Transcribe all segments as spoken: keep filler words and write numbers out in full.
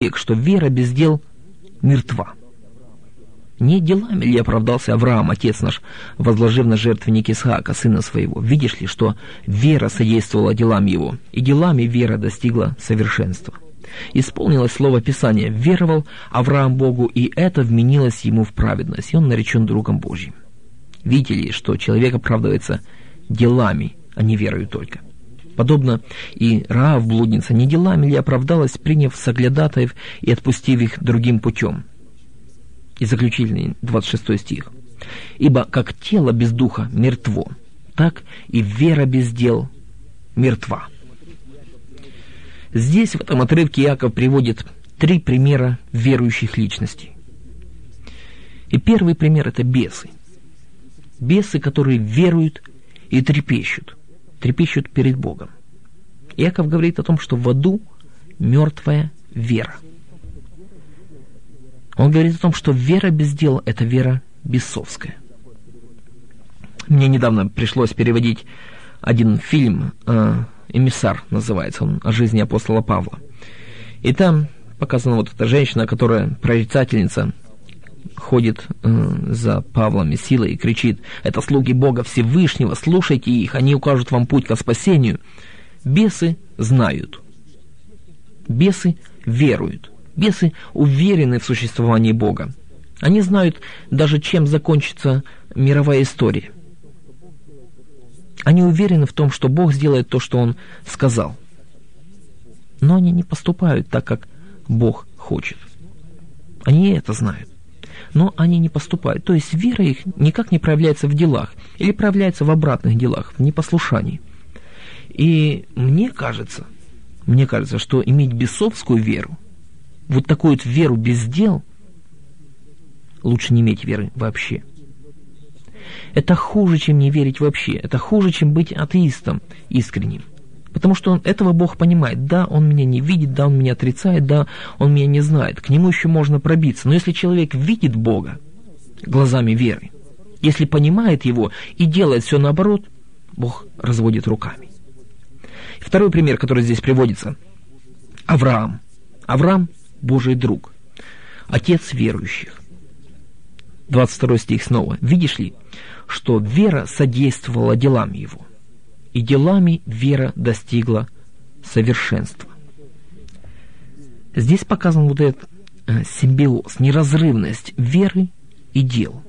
человек, что вера без дел мертва. Не делами ли оправдался Авраам, отец наш, возложив на жертвенник Исаака, сына своего? Видишь ли, что вера содействовала делам его, и делами вера достигла совершенства. Исполнилось слово Писания: «Веровал Авраам Богу, и это вменилось ему в праведность, и он наречен другом Божьим». Видите ли, что человек оправдывается делами, а не верою только. Подобно и Раав, блудница, не делами ли оправдалась, приняв соглядатаев и отпустив их другим путем? И заключительный двадцать шестой стих. «Ибо как тело без духа мертво, так и вера без дел мертва». Здесь, в этом отрывке, Иаков приводит три примера верующих личностей. И первый пример – это бесы. Бесы, которые веруют и трепещут, трепещут перед Богом. Иаков говорит о том, что в аду мертвая вера. Он говорит о том, что вера без дел – это вера бесовская. Мне недавно пришлось переводить один фильм, э, «Эмиссар» называется он, о жизни апостола Павла. И там показана вот эта женщина, которая прорицательница, ходит э, за Павлом и силой и кричит: «Это слуги Бога Всевышнего, слушайте их, они укажут вам путь ко спасению». Бесы знают. Бесы веруют. Бесы уверены в существовании Бога. Они знают даже, чем закончится мировая история. Они уверены в том, что Бог сделает то, что Он сказал. Но они не поступают так, как Бог хочет. Они это знают. Но они не поступают. То есть вера их никак не проявляется в делах. Или проявляется в обратных делах, в непослушании. И мне кажется, мне кажется, что иметь бесовскую веру, вот такую вот веру без дел, лучше не иметь веры вообще. Это хуже, чем не верить вообще. Это хуже, чем быть атеистом искренним. Потому что он, этого Бог понимает. Да, Он меня не видит, да, Он меня отрицает, да, Он меня не знает. К Нему еще можно пробиться. Но если человек видит Бога глазами веры, если понимает Его и делает все наоборот, Бог разводит руками. Второй пример, который здесь приводится. Авраам. Авраам – Божий друг. Отец верующих. двадцать второй стих снова. «Видишь ли, что вера содействовала делам его, и делами вера достигла совершенства». Здесь показан вот этот э, симбиоз, неразрывность веры и дел.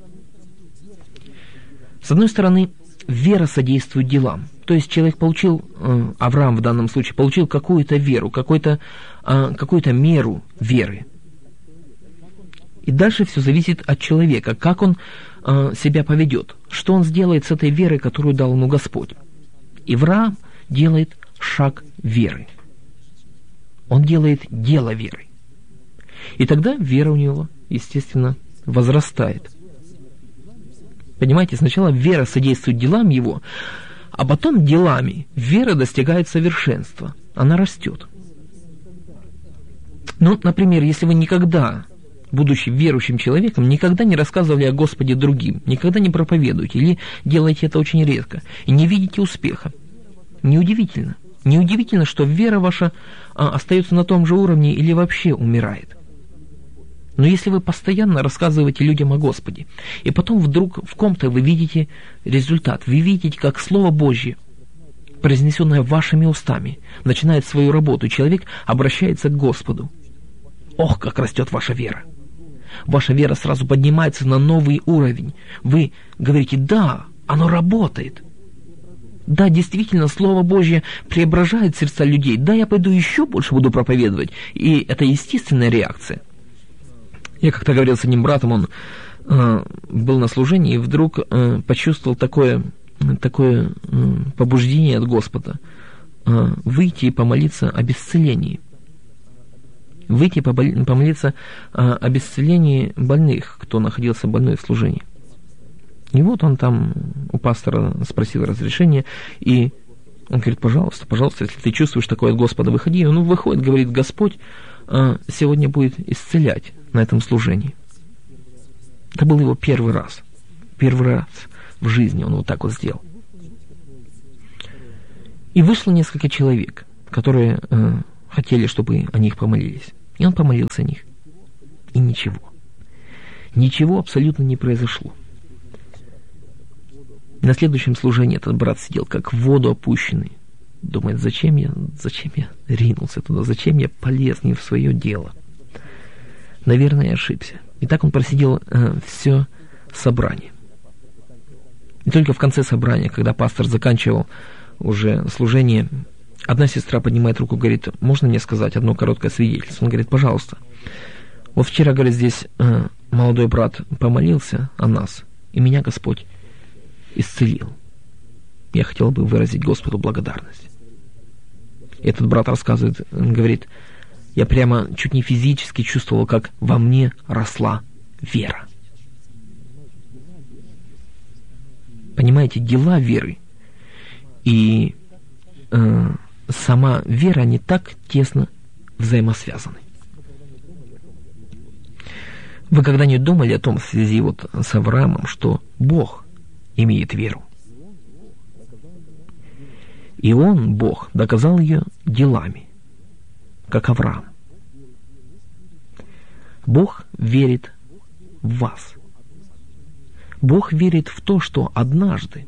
С одной стороны, вера содействует делам. То есть человек получил, э, Авраам в данном случае, получил какую-то веру, какую-то, э, какую-то меру веры. И дальше все зависит от человека, как он э, себя поведет, что он сделает с этой верой, которую дал ему Господь. Авраам делает шаг веры. Он делает дело веры. И тогда вера у него, естественно, возрастает. Понимаете, сначала вера содействует делам его, а потом делами вера достигает совершенства. Она растет. Ну, например, если вы никогда, будучи верующим человеком, никогда не рассказывали о Господе другим, никогда не проповедуете, или делаете это очень редко, и не видите успеха, неудивительно. Неудивительно, что вера ваша а, остается на том же уровне или вообще умирает. Но если вы постоянно рассказываете людям о Господе, и потом вдруг в ком-то вы видите результат, вы видите, как Слово Божье, произнесенное вашими устами, начинает свою работу, человек обращается к Господу. Ох, как растет ваша вера! Ваша вера сразу поднимается на новый уровень. Вы говорите: да, оно работает. Да, действительно, Слово Божье преображает сердца людей. Да, я пойду еще больше буду проповедовать. И это естественная реакция. Я как-то говорил с одним братом, он э, был на служении и вдруг э, почувствовал такое, такое э, побуждение от Господа э, выйти и помолиться об исцелении. Выйти и помолиться э, об исцелении больных, кто находился больной в служении. И вот он там у пастора спросил разрешения, и он говорит: пожалуйста, пожалуйста, если ты чувствуешь такое от Господа, выходи. И он выходит, говорит: Господь э, сегодня будет исцелять на этом служении. Это был его первый раз. Первый раз в жизни он вот так вот сделал. И вышло несколько человек, которые э, хотели, чтобы о них помолились. И он помолился о них. И ничего. Ничего абсолютно не произошло. На следующем служении этот брат сидел как в воду опущенный. Думает, зачем я, зачем я ринулся туда, зачем я полез не в свое дело. Наверное, я ошибся. И так он просидел э, все собрание. И только в конце собрания, когда пастор заканчивал уже служение, одна сестра поднимает руку и говорит: можно мне сказать одно короткое свидетельство? Он говорит: пожалуйста. Вот вчера, говорит, здесь э, молодой брат помолился о нас, и меня Господь исцелил. Я хотел бы выразить Господу благодарность. И этот брат рассказывает, он говорит: я прямо чуть не физически чувствовал, как во мне росла вера. Понимаете, дела веры и э, сама вера, они так тесно взаимосвязаны. Вы когда-нибудь думали о том в связи вот с Авраамом, что Бог имеет веру? И он, Бог, доказал ее делами, как Авраам. Бог верит в вас. Бог верит в то, что однажды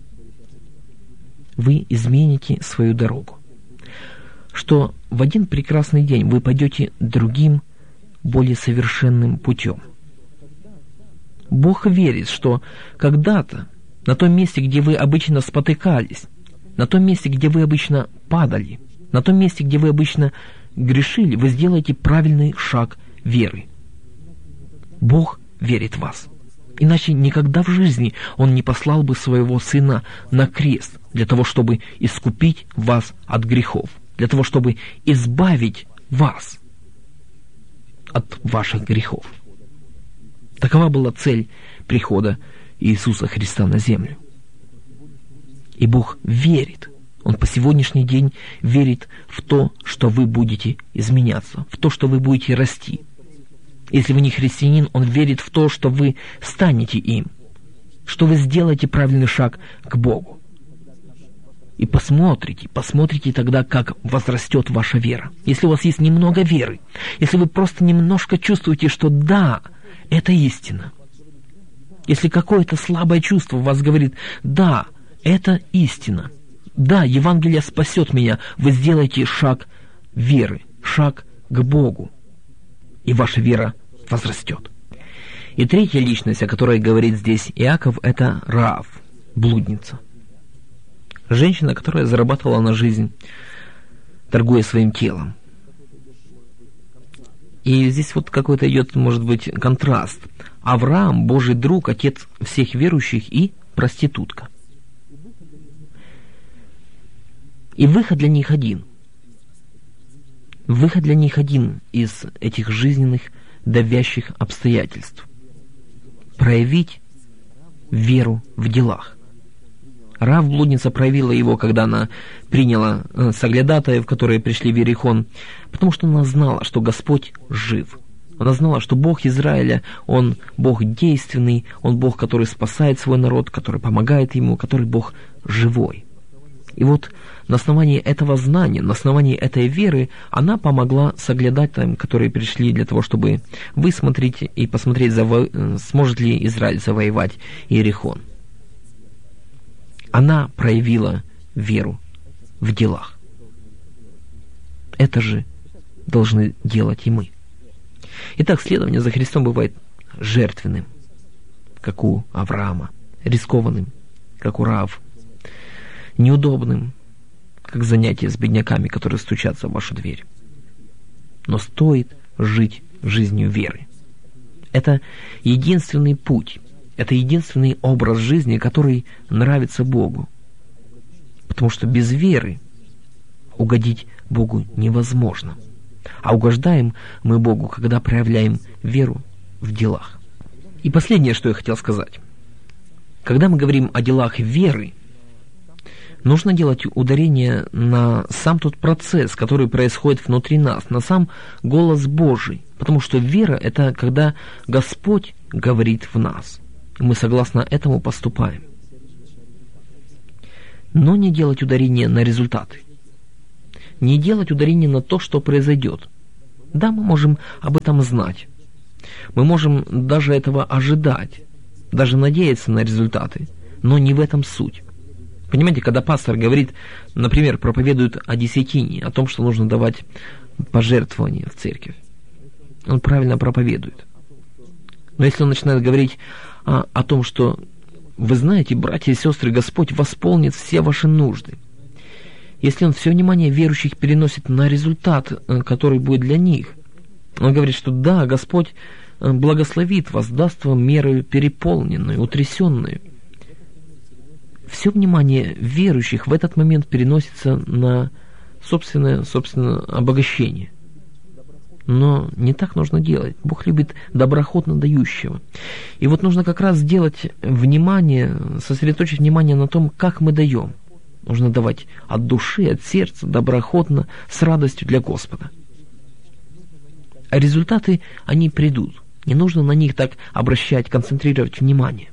вы измените свою дорогу, что в один прекрасный день вы пойдете другим, более совершенным путем. Бог верит, что когда-то на том месте, где вы обычно спотыкались, на том месте, где вы обычно падали, на том месте, где вы обычно грешили, вы сделаете правильный шаг веры. Бог верит в вас. Иначе никогда в жизни Он не послал бы Своего Сына на крест для того, чтобы искупить вас от грехов, для того, чтобы избавить вас от ваших грехов. Такова была цель прихода Иисуса Христа на землю. И Бог верит, Он по сегодняшний день верит в то, что вы будете изменяться, в то, что вы будете расти. Если вы не христианин, Он верит в то, что вы станете им, что вы сделаете правильный шаг к Богу. И посмотрите, посмотрите тогда, как возрастет ваша вера. Если у вас есть немного веры, если вы просто немножко чувствуете, что да, это истина. Если какое-то слабое чувство в вас говорит: да, это истина. Да, Евангелие спасет меня. Вы сделаете шаг веры, шаг к Богу. И ваша вера возрастет. И третья личность, о которой говорит здесь Иаков, это Раав, блудница. Женщина, которая зарабатывала на жизнь, торгуя своим телом. И здесь вот какой-то идет, может быть, контраст. Авраам, Божий друг, отец всех верующих, и проститутка. И выход для них один. Выход для них один из этих жизненных давящих обстоятельств. Проявить веру в делах. Раав, блудница, проявила его, когда она приняла соглядатаев, которые пришли в Иерихон, потому что она знала, что Господь жив. Она знала, что Бог Израиля, Он Бог действенный, Он Бог, который спасает свой народ, который помогает ему, который Бог живой. И вот на основании этого знания, на основании этой веры, она помогла соглядатаям, которые пришли для того, чтобы высмотреть и посмотреть, заво... сможет ли Израиль завоевать Иерихон. Она проявила веру в делах. Это же должны делать и мы. Итак, следование за Христом бывает жертвенным, как у Авраама, рискованным, как у Раав, неудобным, как занятие с бедняками, которые стучатся в вашу дверь. Но стоит жить жизнью веры. Это единственный путь, это единственный образ жизни, который нравится Богу. Потому что без веры угодить Богу невозможно. А угождаем мы Богу, когда проявляем веру в делах. И последнее, что я хотел сказать. Когда мы говорим о делах веры, нужно делать ударение на сам тот процесс, который происходит внутри нас, на сам голос Божий. Потому что вера – это когда Господь говорит в нас. И мы согласно этому поступаем. Но не делать ударение на результаты. Не делать ударение на то, что произойдет. Да, мы можем об этом знать. Мы можем даже этого ожидать, даже надеяться на результаты, но не в этом суть. Понимаете, когда пастор говорит, например, проповедует о десятине, о том, что нужно давать пожертвования в церковь, он правильно проповедует. Но если он начинает говорить о, о том, что вы знаете, братья и сестры, Господь восполнит все ваши нужды, если он все внимание верующих переносит на результат, который будет для них, он говорит, что да, Господь благословит вас, даст вам меру переполненную, утрясенную. Все внимание верующих в этот момент переносится на собственное, собственное обогащение. Но не так нужно делать. Бог любит доброходно дающего. И вот нужно как раз сделать внимание, сосредоточить внимание на том, как мы даем. Нужно давать от души, от сердца, доброходно, с радостью для Господа. А результаты, они придут. Не нужно на них так обращать, концентрировать внимание.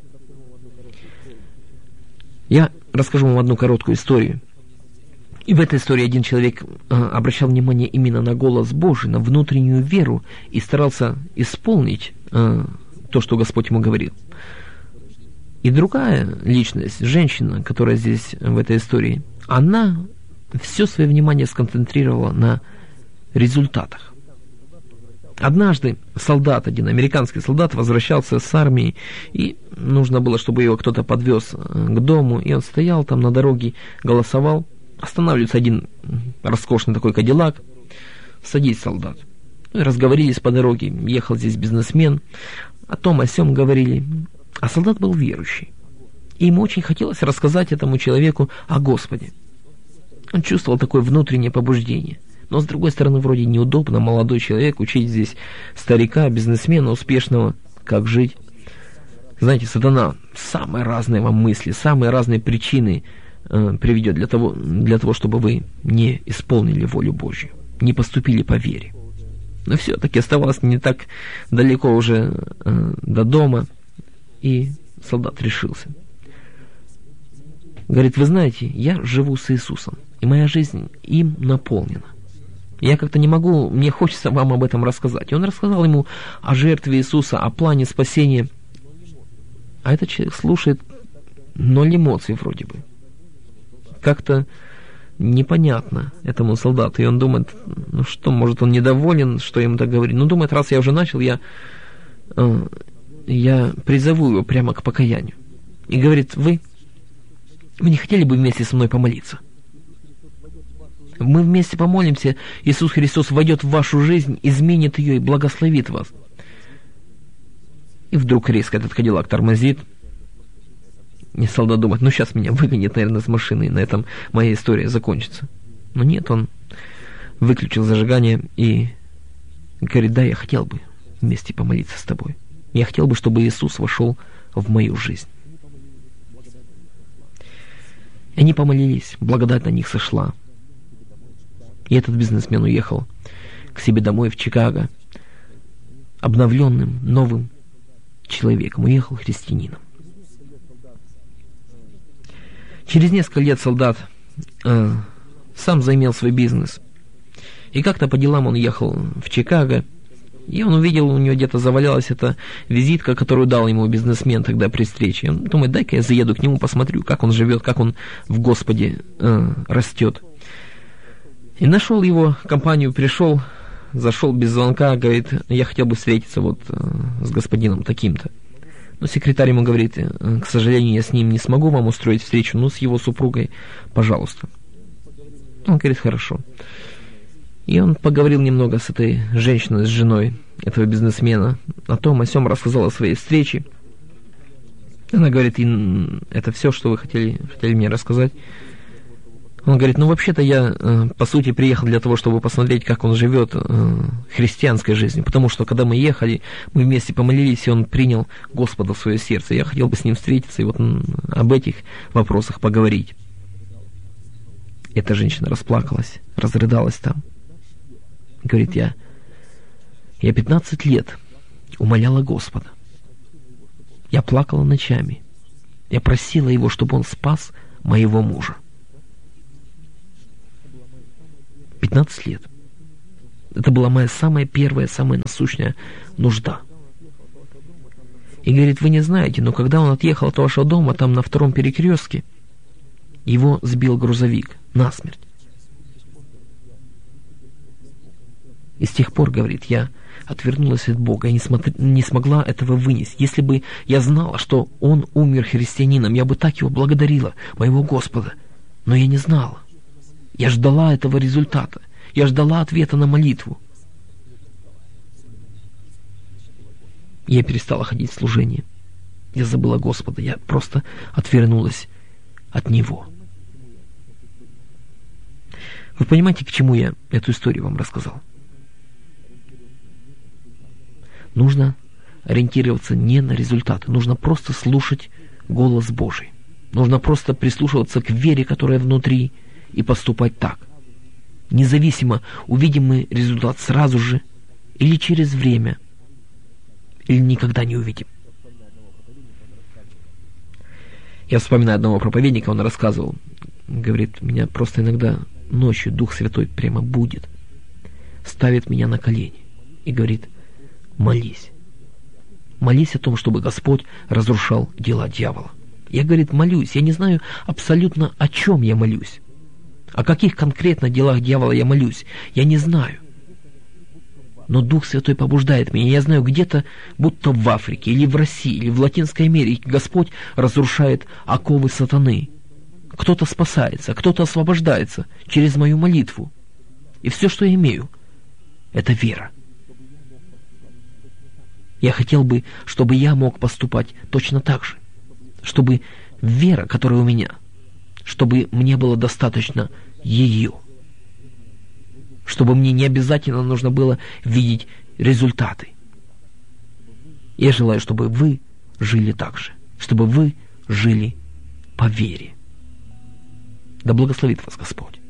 Я расскажу вам одну короткую историю. И в этой истории один человек э, обращал внимание именно на голос Божий, на внутреннюю веру и старался исполнить э, то, что Господь ему говорил. И другая личность, женщина, которая здесь в этой истории, она все свое внимание сконцентрировала на результатах. Однажды солдат, один американский солдат, возвращался с армии, и нужно было, чтобы его кто-то подвез к дому, и он стоял там на дороге, голосовал. Останавливается один роскошный такой кадиллак. Садись, солдат. Ну и разговорились по дороге. Ехал здесь бизнесмен. О том, о сём говорили. А солдат был верующий. И ему очень хотелось рассказать этому человеку о Господе. Он чувствовал такое внутреннее побуждение. Но, с другой стороны, вроде неудобно молодой человек учить здесь старика, бизнесмена, успешного, как жить. Знаете, сатана самые разные вам мысли, самые разные причины приведет для того, для того, чтобы вы не исполнили волю Божью, не поступили по вере. Но все-таки оставалось не так далеко уже э, до дома, и солдат решился. Говорит, вы знаете, я живу с Иисусом, и моя жизнь им наполнена. Я как-то не могу, мне хочется вам об этом рассказать. И он рассказал ему о жертве Иисуса, о плане спасения. А этот человек слушает ноль эмоций вроде бы. Как-то непонятно этому солдату. И он думает, ну что, может, он недоволен, что я ему так говорю. Ну, думает, раз я уже начал, я, э, я призову его прямо к покаянию. И говорит, вы, вы не хотели бы вместе со мной помолиться? Мы вместе помолимся, Иисус Христос войдет в вашу жизнь, изменит ее и благословит вас. И вдруг резко этот кадиллак тормозит. И солдат думает, ну сейчас меня выгонят, наверное, с машины, и на этом моя история закончится. Но нет, он выключил зажигание и говорит, да, я хотел бы вместе помолиться с тобой. Я хотел бы, чтобы Иисус вошел в мою жизнь. И они помолились, благодать на них сошла. И этот бизнесмен уехал к себе домой в Чикаго обновленным, новым человеком, уехал христианином. Через несколько лет солдат э, сам заимел свой бизнес. И как-то по делам он ехал в Чикаго, и он увидел, у него где-то завалялась эта визитка, которую дал ему бизнесмен тогда при встрече. И он думает, дай-ка я заеду к нему, посмотрю, как он живет, как он в Господе э, растет. И нашел его компанию, пришел, зашел без звонка, говорит, я хотел бы встретиться вот э, с господином таким-то. Но секретарь ему говорит, к сожалению, я с ним не смогу вам устроить встречу, но с его супругой, пожалуйста. Он говорит, хорошо. И он поговорил немного с этой женщиной, с женой этого бизнесмена, о том, о сём, рассказал о своей встрече. Она говорит, это все, что вы хотели, хотели мне рассказать? Он говорит, ну вообще-то я, по сути, приехал для того, чтобы посмотреть, как он живет христианской жизнью, потому что, когда мы ехали, мы вместе помолились, и он принял Господа в свое сердце. Я хотел бы с ним встретиться и вот об этих вопросах поговорить. Эта женщина расплакалась, разрыдалась там. Говорит, я, я пятнадцать лет умоляла Господа. Я плакала ночами. Я просила Его, чтобы Он спас моего мужа. пятнадцать лет. Это была моя самая первая, самая насущная нужда. И говорит, вы не знаете, но когда он отъехал от вашего дома, там на втором перекрестке, его сбил грузовик насмерть. И с тех пор, говорит, я отвернулась от Бога, я не, смотри, не смогла этого вынести. Если бы я знала, что он умер христианином, я бы так его благодарила, моего Господа. Но я не знала. Я ждала этого результата. Я ждала ответа на молитву. Я перестала ходить в служение. Я забыла Господа. Я просто отвернулась от Него. Вы понимаете, к чему я эту историю вам рассказал? Нужно ориентироваться не на результаты. Нужно просто слушать голос Божий. Нужно просто прислушиваться к вере, которая внутри, и поступать так. Независимо, увидим мы результат сразу же, или через время, или никогда не увидим. Я вспоминаю одного проповедника, он рассказывал, говорит, меня просто иногда ночью Дух Святой прямо будет, ставит меня на колени и говорит, молись. Молись о том, чтобы Господь разрушал дела дьявола. Я, говорит, молюсь. Я не знаю абсолютно, о чем я молюсь. О каких конкретно делах дьявола я молюсь. Я не знаю. Но Дух Святой побуждает меня. Я знаю, где-то, будто в Африке, или в России, или в Латинской Америке, Господь разрушает оковы сатаны. Кто-то спасается, кто-то освобождается через мою молитву. И все, что я имею, это вера. Я хотел бы, чтобы я мог поступать точно так же. Чтобы вера, которая у меня, чтобы мне было достаточно ее. Чтобы мне не обязательно нужно было видеть результаты. Я желаю, чтобы вы жили так же. Чтобы вы жили по вере. Да благословит вас Господь.